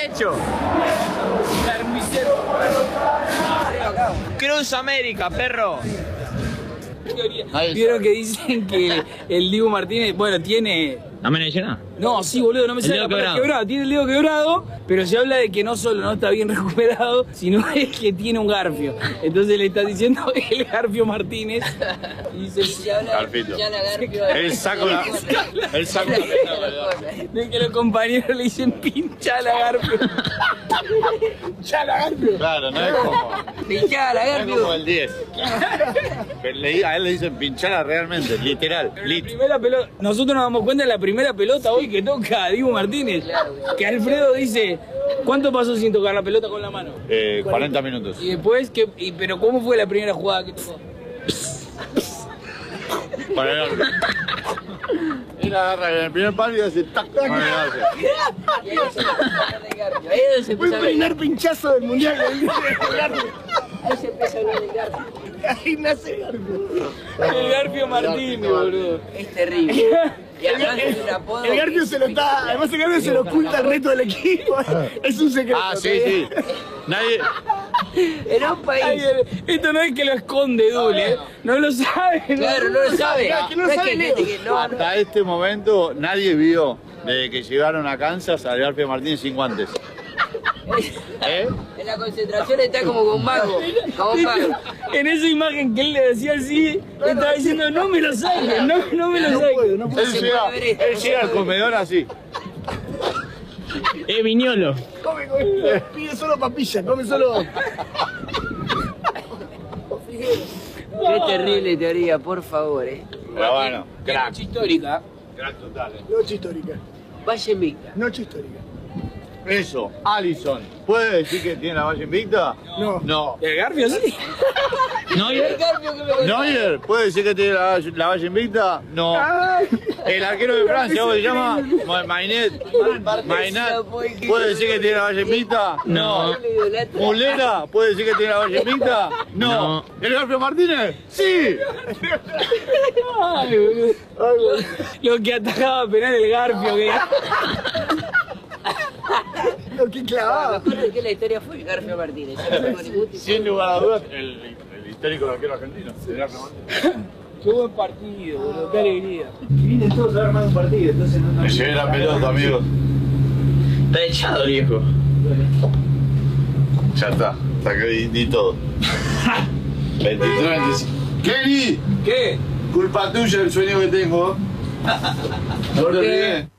derecho. Cruz América, perro. Vieron que dicen que el Dibu Martínez, bueno, tiene... ¿No me llena? No, sí, boludo, no me sale la palabra quebrado. Tiene el dedo quebrado, pero se habla de que no solo no está bien recuperado, sino es que tiene un garfio. Entonces le está diciendo el Garfio Martínez. Y dice, Garfito. Él saca la... de que los compañeros le dicen pinchala Garfio. Pinchala Garfio. Claro, no es como... Pinchala No es Garfio. como el 10. A él le dicen pinchala realmente, literal. La primera pelota, nosotros nos damos cuenta de la primera pelota hoy que toca Dibu Martínez. Que Alfredo dice, ¿cuánto pasó sin tocar la pelota con la mano? 40 minutos. Y después, pero ¿cómo fue la primera jugada que tocó? Para el arco. Él agarra en el primer palo y hace tac. Fue el primer pinchazo del mundial. Ahí se empieza a hablar del Garfio. Ahí nace el Garfio. El Garfio Martínez, boludo. Es terrible. Y además el apodo. El Garfio se lo está. Además, el Garfio se lo oculta al resto del equipo. Es un secreto. Ah, sí, sí. Nadie. Era un país. Esto no es que lo esconde Dule, no lo sabe. Claro, no lo sabe. Que no lo sabe Leo. Hasta este momento nadie vio desde que llegaron a Kansas a Garfio Martínez sin guantes. En la concentración está como con mago. Como mago. En esa imagen que él le decía así, le estaba diciendo, no me lo saquen, no me lo saquen. Él llega al comedor así. Viñolo. Come, pide solo papilla, come solo. Qué terrible teoría, por favor, Pero bueno, crack. Noche histórica. Crack total. Noche histórica. Valle Invicta. Noche histórica. Eso, Allison. ¿Puede decir que tiene la valla invicta? No. No. El Garfio sí. Neuer, ¿puede decir que tiene la valla invicta? No. El arquero de Francia, ¿cómo se llama? Mainet. ¿Puede decir que tiene la valla invicta? No. Mulera, ¿puede decir que tiene la valla invicta? No. ¿El Garfio Martínez? Sí. Ay, boludo. Lo que atajaba penal el Garfio. Que... Lo que clavaba. Lo mejor de que la historia fue Garfio Martínez. Sin lugar a dudas, el histórico arquero argentino, el Garfio Martínez. Qué buen partido, boludo, qué alegría. Vienen todos a armar un partido, entonces no... Me llevé la pelota, amigo. Está echado, viejo. Ya está que di todo. 23, 25. ¡Kenny! ¿Qué? Culpa tuya el sueño que tengo. No te olvides.